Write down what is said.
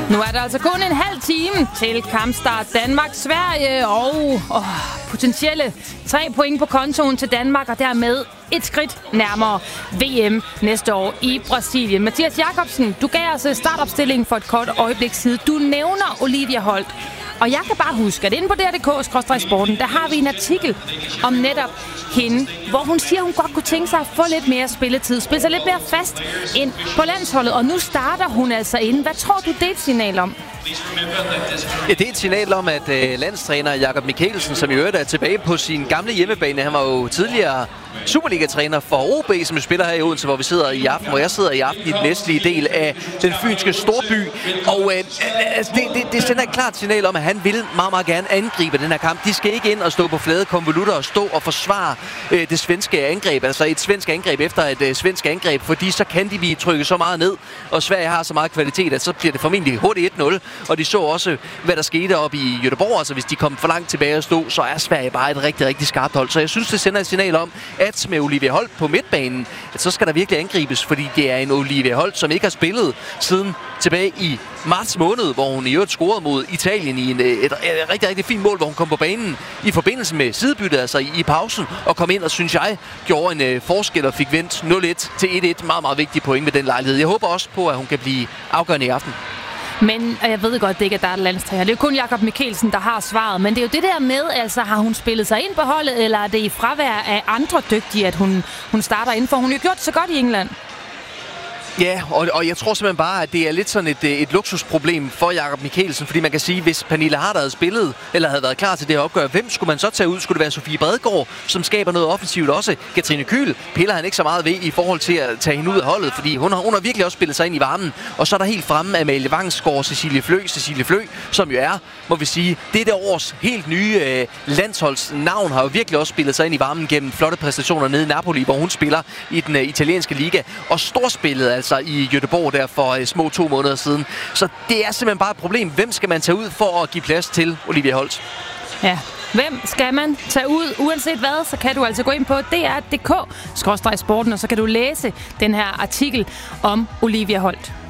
Nu er der altså kun en halv time til kampstart. Danmark-Sverige og potentielle 3 point på kontoen til Danmark, og dermed et skridt nærmere VM næste år i Brasilien. Mathias Jakobsen, du gav os startopstillingen for et kort øjeblik siden. Du nævner Olivia Holt. Og jeg kan bare huske, at inde på dr.dk/sporten, der har vi en artikel om netop hende, hvor hun siger, at hun godt kunne tænke sig at få lidt mere spilletid, spille sig lidt mere fast ind på landsholdet, og nu starter hun altså inde. Hvad tror du, det er et signal om? Ja, det er et signal om, at landstræner Jakob Mikkelsen, som i øvrigt er tilbage på sin gamle hjemmebane, han var jo tidligere Superliga-træner for OB, som spiller her i Odense, hvor vi sidder i aften, hvor jeg sidder i aften i den vestlige del af den fynske storby. Og det sender et klart signal om, at han vil meget, meget gerne angribe den her kamp. De skal ikke ind og stå på flade konvolutter og stå og forsvare det svenske angreb, altså et svensk angreb efter et svensk angreb, fordi så kan de blive trykket så meget ned, og Sverige har så meget kvalitet, at så bliver det formentlig hurtigt 1-0. Og de så også, hvad der skete op i Göteborg, altså hvis de kom for langt tilbage og stod, så er Sverige bare et rigtig, rigtig skarpt hold. Så jeg synes, det sender et signal om, at med Olivia Holt på midtbanen, at så skal der virkelig angribes, fordi det er en Olivia Holt, som ikke har spillet siden tilbage i marts måned, hvor hun i øvrigt scorede mod Italien i et rigtig, rigtig fint mål, hvor hun kom på banen i forbindelse med sidebyttet, altså i pausen, og kom ind og, synes jeg, gjorde en forskel og fik vendt 0-1 til 1-1. Meget, meget vigtig point med den lejlighed. Jeg håber også på, at hun kan blive afgørende i aften. Men jeg ved godt, det ikke er der landstræner. Det er jo kun Jakob Mikkelsen, der har svaret. Men det er jo det der med, altså har hun spillet sig ind på holdet, eller er det i fravær af andre dygtige, at hun starter inden for? Hun har jo gjort det så godt i England. Ja, og jeg tror simpelthen bare, at det er lidt sådan et luksusproblem for Jakob Mikkelsen, fordi man kan sige, hvis Pernille Harder havde spillet, eller havde været klar til det her opgør, hvem skulle man så tage ud? Skulle det være Sofie Bredgaard, som skaber noget offensivt også? Katrine Kyhl piller han ikke så meget ved i forhold til at tage hende ud af holdet, fordi hun har virkelig også spillet sig ind i varmen. Og så er der helt fremme Amalie Vangsgaard, Cecilie Flø, som jo er, må vi sige, det års helt nye landsholdsnavn, har jo virkelig også spillet sig ind i varmen gennem flotte præstationer nede i Napoli, hvor hun spiller i den italienske liga, og storspillet altså i Göteborg der for små 2 måneder siden. Så det er simpelthen bare et problem. Hvem skal man tage ud for at give plads til Olivia Holt? Ja, hvem skal man tage ud? Uanset hvad, så kan du altså gå ind på dr.dk/sporten, og så kan du læse den her artikel om Olivia Holt.